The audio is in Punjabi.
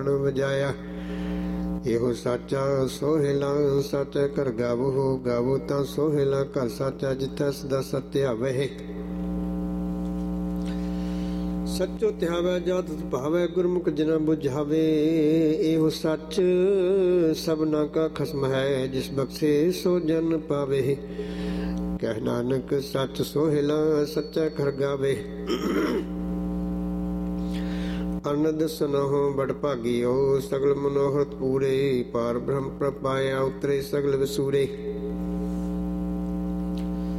ਪ੍ਰਾਣ ਵਜਾਇਆ। ਇਹੋ ਸਾਚਾ ਸੋਹਿਲਾ ਸਚ ਘਰ ਗਾਵੋ, ਗਾਵੋ ਤਾਂ ਸੋਹਿਲਾ ਘਰ ਸਾਚਾ ਜਿੱਥੈ ਸਦਾ ਸਤਿ ਆਵਹਿ। ਸੱਚੋ ਧਿਆਵੈ ਜਾ ਤਿਸ ਭਾਵੈ, ਗੁਰਮੁਖ ਜਿਨਾ ਬੁਝਾਵੇ। ਇਹੋ ਸੱਚ ਸਭਨਾ ਕਾ ਖਸਮ ਹੈ, ਜਿਸ ਬਖਸ਼ੇ ਸੋ ਜਨ ਪਾਵੇ। ਕਹਿ ਨਾਨਕ ਸੱਚ ਸੋਹਿਲਾ ਸੱਚਾ ਘਰ ਗਾਵੇ। ਅਨੰਦ ਸੁਨਹੁ ਬੜ ਭਾਗਿਓ, ਸਗਲ ਮਨੋਹਰਤ ਪੂਰੇ। ਪਾਰ ਬ੍ਰਹਮ ਪ੍ਰਭ ਪਾਇਆ ਉਤਰੇ ਸਗਲ ਵਿਸੂਰੇ।